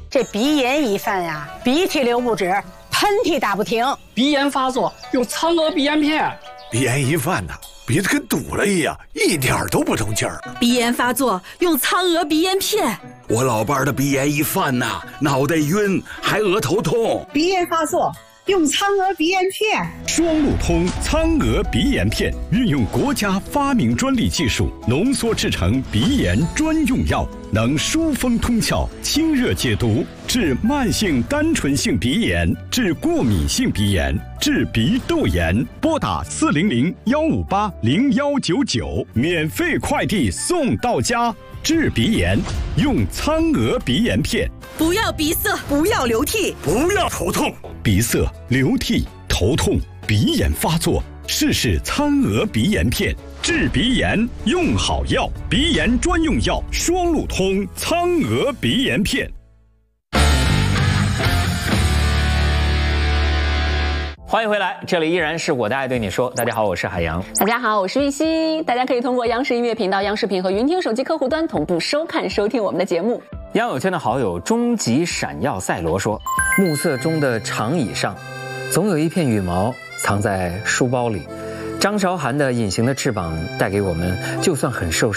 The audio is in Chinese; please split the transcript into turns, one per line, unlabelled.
这鼻炎一犯呀，鼻涕流不止，喷嚏打不停。
鼻炎发作用苍娥鼻炎片。
鼻炎一犯呢，鼻子跟堵了一样，一点都不通气儿。
鼻炎发作用苍娥鼻炎片。
我老伴儿的鼻炎一犯呐，脑袋晕，还额头痛。
鼻炎发作用苍娥鼻炎片。
双路通苍娥鼻炎片运用国家发明专利技术浓缩制成鼻炎专用药，能疏风通窍、清热解毒，治慢性单纯性鼻炎，治过敏性鼻炎，治鼻窦炎。拨打400-158-0199，免费快递送到家。治鼻炎用苍娥鼻炎片。
不要鼻塞，不要流涕，
不要头痛。
鼻塞、流涕、头痛、鼻炎发作，试试苍娥鼻炎片。治鼻炎用好药，鼻炎专用药双路通苍娥鼻炎片。
欢迎回来，这里依然是我的爱对你说。大家好，我是海洋。
大家好，我是玉溪。大家可以通过央视音乐频道、央视频和云听手机客户端同步收看收听我们的节目。
央友圈的好友终极闪耀赛罗说，暮色中的长椅上总有一片羽毛藏在书包里，张韶涵的隐形的翅膀带给我们就算很受